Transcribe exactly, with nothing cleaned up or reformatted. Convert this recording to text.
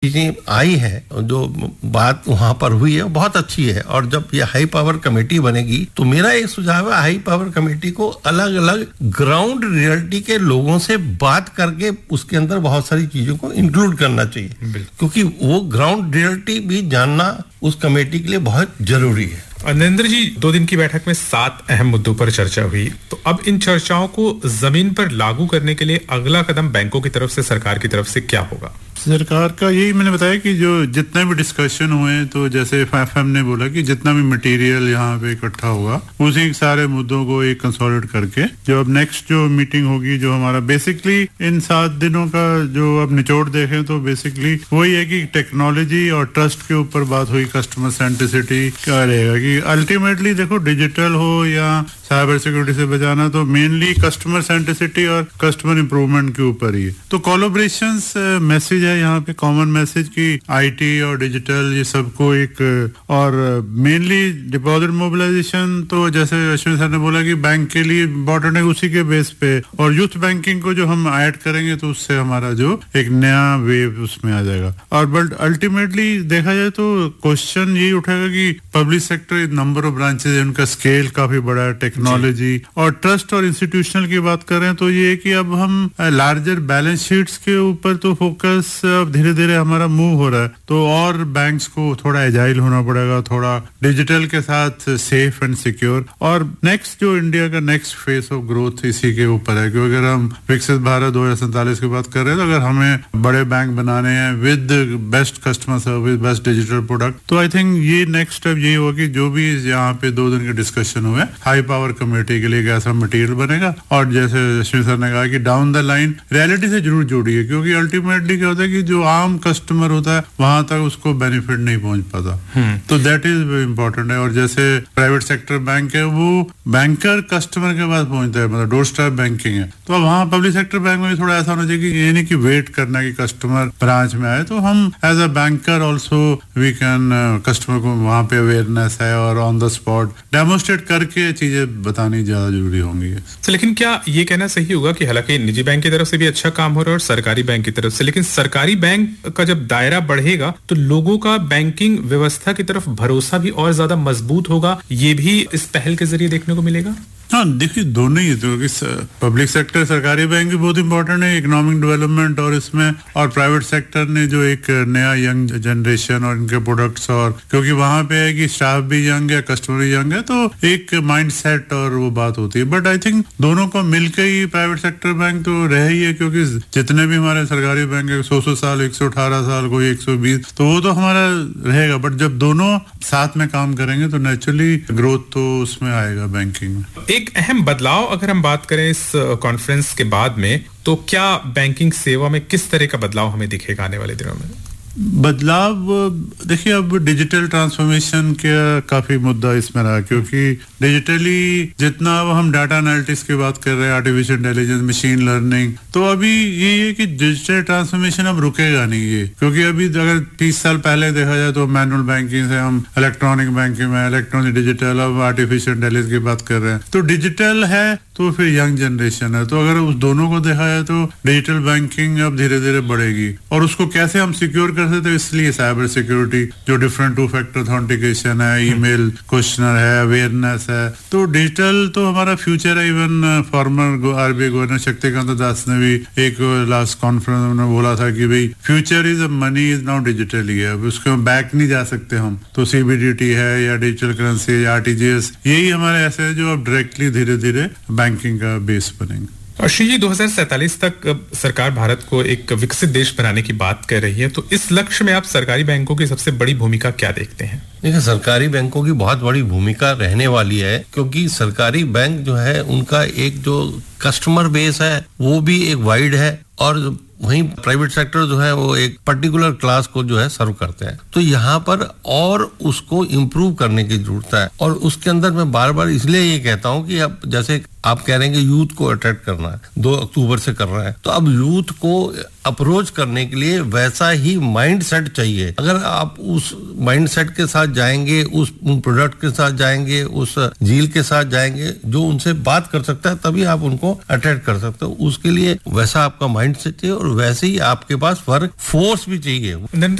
चीजें आई है, जो बात वहां पर हुई है बहुत अच्छी है। और जब ये हाई पावर कमेटी बनेगी तो मेरा एक सुझाव है हाई पावर कमेटी को अलग अलग ग्राउंड रियलिटी के लोगों से बात करके उसके अंदर बहुत सारी चीजों को इंक्लूड करना चाहिए, क्योंकि वो ग्राउंड रियलिटी भी जानना उस कमेटी के लिए बहुत जरूरी है। नरेंद्र जी, दो दिन की बैठक में सात अहम मुद्दों पर चर्चा हुई, तो अब इन चर्चाओं को जमीन पर लागू करने के लिए अगला कदम बैंकों की तरफ से, सरकार की तरफ से क्या होगा? सरकार का यही मैंने बताया कि जो जितने भी डिस्कशन हुए, तो जैसे एफएम ने बोला कि जितना भी मटेरियल यहाँ पे इकट्ठा हुआ उसी सारे मुद्दों को एक कंसोलिडेट करके जो अब नेक्स्ट जो मीटिंग होगी, जो हमारा बेसिकली इन सात दिनों का जो अब निचोड़ देखें तो बेसिकली वही है कि टेक्नोलॉजी और ट्रस्ट के ऊपर बात हुई, कस्टमर सेंट्रिसिटी क्या रहेगा कि अल्टीमेटली देखो डिजिटल हो या साइबर सिक्योरिटी से बचाना, तो मेनली कस्टमर सेंट्रिसिटी और कस्टमर इंप्रूवमेंट के ऊपर ही है। तो कोलैबोरेशंस मैसेज है यहाँ पे, कॉमन मैसेज की आईटी और डिजिटल ये सबको एक, और मेनली डिपॉजिट मोबिलाइजेशन, तो जैसे अश्विन सर ने बोला कि बैंक के लिए इम्पोर्टेंट है उसी के बेस पे, और यूथ बैंकिंग को जो हम ऐड करेंगे तो उससे हमारा जो एक नया वेव उसमें आ जाएगा। और बट अल्टीमेटली देखा जाए तो क्वेश्चन यही उठेगा कि public sector number of branches है, उनका स्केल काफी बड़ा है, टेक्नोलॉजी और ट्रस्ट और इंस्टीट्यूशनल की बात करें तो ये है कि अब हम लार्जर बैलेंस शीट्स के ऊपर तो फोकस अब धीरे धीरे हमारा मूव हो रहा है, तो और बैंक्स को थोड़ा एजाइल होना पड़ेगा, थोड़ा डिजिटल के साथ सेफ एंड सिक्योर। और नेक्स्ट जो इंडिया का नेक्स्ट फेज ऑफ ग्रोथ इसी के ऊपर है, क्योंकि अगर हम विकसित भारत दो हजार सैंतालीस की बात कर रहे हैं, तो अगर हमें बड़े बैंक बनाने हैं with best customer service, best digital product, तो आई थिंक ये नेक्स्ट स्टेप यही होगा कि जो भी यहाँ पे दो दिन के डिस्कशन हुए, हाई पावर कमेटी के लिए कैसा मटेरियल बनेगा, और जैसे अश्विन सर ने कहा कि डाउन द लाइन रियलिटी से जरूर जोड़िए, क्योंकि अल्टीमेटली क्या होता है कि जो आम कस्टमर होता है वहां तक उसको बेनिफिट नहीं पहुंच पाता, तो दैट इज इम्पोर्टेंट है। और जैसे प्राइवेट सेक्टर बैंक है वो बैंकर कस्टमर के पास पहुंचता है, मतलब डोर स्टेप बैंकिंग है, तो अब वहाँ पब्लिक सेक्टर बैंक में भी थोड़ा ऐसा होना चाहिए कि ये नहीं कि वेट करना कि कस्टमर ब्रांच में आए, तो हम as a banker also we can customer को वहाँ पे अवेयरनेस है और ऑन द स्पॉट डेमोस्ट्रेट करके चीजें बतानी ज्यादा जरूरी होंगी। तो लेकिन क्या ये कहना सही होगा कि हालांकि निजी बैंक की तरफ से भी अच्छा काम हो रहा है और सरकारी बैंक की तरफ से, लेकिन सरकारी बैंक का जब दायरा बढ़ेगा तो लोगों का बैंकिंग व्यवस्था की तरफ भरोसा भी और ज्यादा मजबूत होगा, ये भी इस पहल के जरिए देखने को मिलेगा? हाँ, देखिए दोनों ही, तो पब्लिक सेक्टर सरकारी बैंक भी बहुत इंपॉर्टेंट है इकोनॉमिक डेवलपमेंट और इसमें, और प्राइवेट सेक्टर ने जो एक नया यंग जनरेशन और इनके प्रोडक्ट्स, और क्योंकि वहां पे है कि स्टाफ भी यंग है, कस्टमर भी यंग है, तो एक माइंड सेट और वो बात होती है। बट आई थिंक दोनों को मिलकर ही प्राइवेट सेक्टर बैंक तो रह ही है, क्योंकि जितने भी हमारे सरकारी बैंक है सौ सौ साल, एक सौ अठारह साल, कोई एक सौ बीस, तो वो तो हमारा रहेगा। बट जब दोनों साथ में काम करेंगे तो नेचुरली ग्रोथ तो उसमें आएगा बैंकिंग में। एक अहम बदलाव अगर हम बात करें इस कॉन्फ्रेंस के बाद में, तो क्या बैंकिंग सेवा में किस तरह का बदलाव हमें दिखेगा आने वाले दिनों में? बदलाव देखिए, अब डिजिटल ट्रांसफॉर्मेशन का काफी मुद्दा इसमें रहा, क्योंकि डिजिटली जितना अब हम डाटा एनालिटिक्स की बात कर रहे हैं, आर्टिफिशियल इंटेलिजेंस, मशीन लर्निंग, तो अभी ये है कि डिजिटल ट्रांसफॉर्मेशन अब रुकेगा नहीं ये, क्योंकि अभी अगर तीस साल पहले देखा जाए तो मैनुअल बैंकिंग से हम इलेक्ट्रॉनिक बैंकिंग में, इलेक्ट्रॉनिक डिजिटल, अब आर्टिफिशियल इंटेलिजेंस की बात कर रहे हैं, तो डिजिटल है तो फिर यंग जनरेशन है, तो अगर उस दोनों को देखा जाए तो डिजिटल बैंकिंग अब धीरे धीरे बढ़ेगी। और उसको कैसे हम सिक्योर कर सकते हैं, इसलिए साइबर सिक्योरिटी, जो डिफरेंट टू फैक्टर ऑथेंटिकेशन है, ईमेल क्वेश्चनर है, अवेयरनेस है, तो डिजिटल तो हमारा फ्यूचर है। Even farmer RBI governor Shaktikanta Das ने भी एक लास्ट कॉन्फ्रेंस में बोला था कि भाई future is money is now digital ही है, अब उसको बैक नहीं जा सकते हम, तो सीबीडीटी है या डिजिटल करेंसी या आरटीजीएस, यही हमारे ऐसे है जो अब डायरेक्टली धीरे धीरे बैंकिंग का बेस बनेंगे। अश्विन जी, दो हज़ार सैंतालीस तक सरकार भारत को एक विकसित देश बनाने की बात कर रही है, तो इस लक्ष्य में आप सरकारी बैंकों की सबसे बड़ी भूमिका क्या देखते हैं? देखिए, सरकारी बैंकों की बहुत बड़ी भूमिका रहने वाली है, क्योंकि सरकारी बैंक जो है उनका एक जो कस्टमर बेस है वो भी एक वाइड है, और वहीं प्राइवेट सेक्टर जो है वो एक पर्टिकुलर क्लास को जो है सर्व करते हैं। तो यहाँ पर और उसको इम्प्रूव करने की जरूरत है, और उसके अंदर मैं बार बार इसलिए ये कहता हूँ कि अब जैसे आप कह रहे हैं कि यूथ को अट्रैक्ट करना है, दो अक्टूबर से कर रहा है, तो अब यूथ को अप्रोच करने के लिए वैसा ही माइंड सेट चाहिए। अगर आप उस माइंड सेट के साथ जाएंगे, उस प्रोडक्ट के साथ जाएंगे, उस झील के साथ जाएंगे जो उनसे बात कर सकता है, तभी आप उनको अट्रैक्ट कर सकते हो। उसके लिए वैसा आपका माइंड सेट चाहिए और वैसे ही आपके पास वर्क फोर्स भी चाहिए।